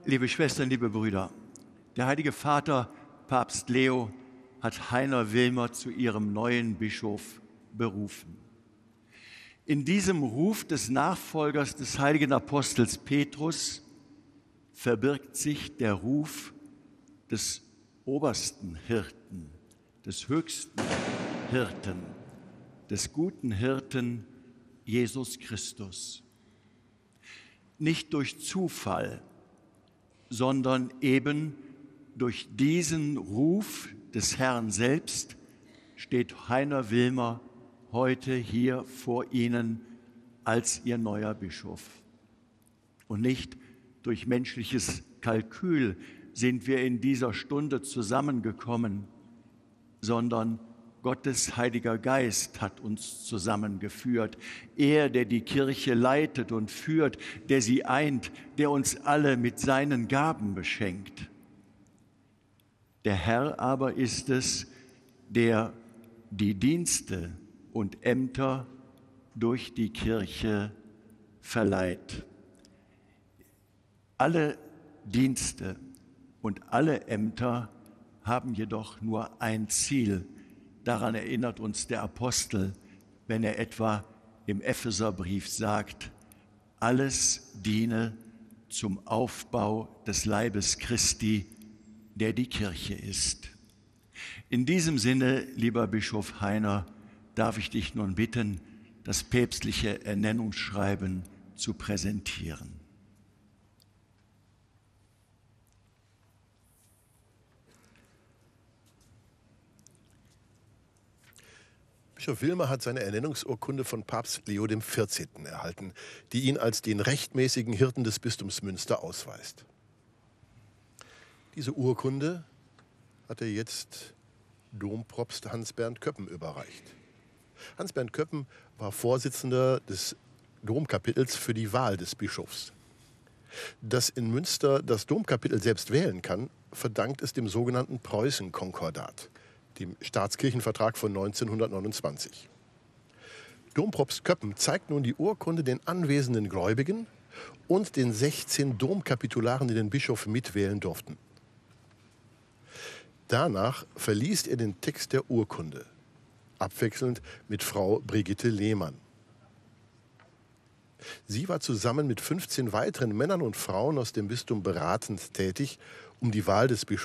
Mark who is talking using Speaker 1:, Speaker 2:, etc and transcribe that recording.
Speaker 1: liebe Schwestern, liebe Brüder, der Heilige Vater, Papst Leo, hat Heiner Wilmer zu ihrem neuen Bischof berufen. In diesem Ruf des Nachfolgers des heiligen Apostels Petrus verbirgt sich der Ruf des obersten Hirten, des höchsten Hirten, des guten Hirten Jesus Christus. Nicht durch Zufall, sondern eben durch diesen Ruf des Herrn selbst steht Heiner Wilmer heute hier vor Ihnen als Ihr neuer Bischof. Und nicht durch menschliches Kalkül sind wir in dieser Stunde zusammengekommen, sondern Gottes Heiliger Geist hat uns zusammengeführt. Er, der die Kirche leitet und führt, der sie eint, der uns alle mit seinen Gaben beschenkt. Der Herr aber ist es, der die Dienste und Ämter durch die Kirche verleiht. Alle Dienste und alle Ämter haben jedoch nur ein Ziel. Daran erinnert uns der Apostel, wenn er etwa im Epheserbrief sagt, alles diene zum Aufbau des Leibes Christi, der die Kirche ist. In diesem Sinne, lieber Bischof Heiner, darf ich dich nun bitten, das päpstliche Ernennungsschreiben zu präsentieren.
Speaker 2: Bischof Wilmer hat seine Ernennungsurkunde von Papst Leo XIV. Erhalten, die ihn als den rechtmäßigen Hirten des Bistums Münster ausweist. Diese Urkunde hat er jetzt Dompropst Hans-Bernd Köppen überreicht. Hans-Bernd Köppen war Vorsitzender des Domkapitels für die Wahl des Bischofs. Dass in Münster das Domkapitel selbst wählen kann, verdankt es dem sogenannten Preußen-Konkordat, dem Staatskirchenvertrag von 1929. Dompropst Köppen zeigt nun die Urkunde den anwesenden Gläubigen und den 16 Domkapitularen, die den Bischof mitwählen durften. Danach verliest er den Text der Urkunde, abwechselnd mit Frau Brigitte Lehmann. Sie war zusammen mit 15 weiteren Männern und Frauen aus dem Bistum beratend tätig, um die Wahl des Bischofs